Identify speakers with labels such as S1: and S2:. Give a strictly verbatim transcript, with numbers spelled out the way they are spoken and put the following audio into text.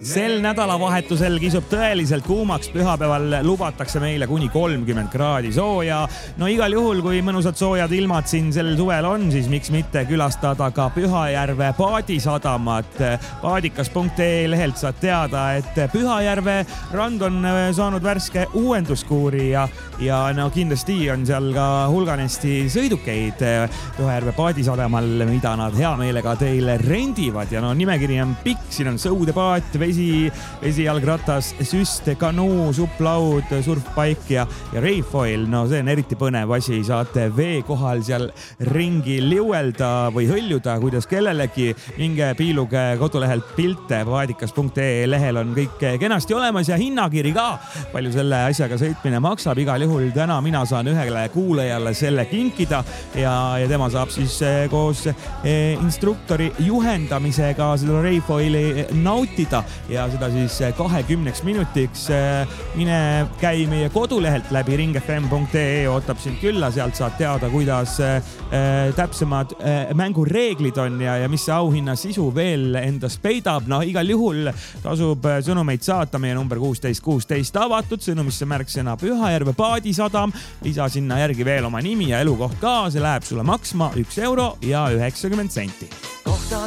S1: Sel nädalavahetusel kisub tõeliselt kuumaks, pühapäeval lubatakse meile kuni kolmkümmend kraadi sooja. No igal juhul, kui mõnusad soojad ilmad siin sel suvel on, siis miks mitte külastada ka Pühajärve paadisadamat. Paadikas punkt ee lehelt saad teada, et Pühajärve rand on saanud värske uuenduskuuri ja, ja no kindlasti on seal ka hulganesti sõidukeid Pühajärve paadisadamal, mida nad hea meelega teile rendivad. Ja no nimekiri on pikk, siin on sõudepaat, vesi, vesijalgratas, süst, kanuu, supplaud, surfpaik ja, ja Rayfoil. No see on eriti põnev asi, saate vee kohal seal ringi liuelda või hõljuda, kuidas kellelegi. Minge piiluge kodulehelt pilte, paadikas punkt ee lehel on kõik kenasti olemas ja hinnakiri ka. Palju selle asjaga sõitmine maksab, igal juhul täna mina saan ühele kuulajale selle kinkida ja, ja tema saab siis koos instruktori juhendamisega seda Rayfoili nautida ja seda siis kahekümneks minutiks. Mine käi meie kodulehelt läbi ring f m punkt ee, ootab sind külla, sealt saad teada, kuidas täpsemad mängureeglid on ja, ja mis see auhinna sisu veel endas peidab. No igal juhul tasub sõnumeid saata, meie number kuusteist kuusteist avatud, sõnumisse märksõna Pühajärve paadisadam, lisa sinna järgi veel oma nimi ja elukoht ka, see läheb sulle maksma üks euro ja üheksakümmend senti.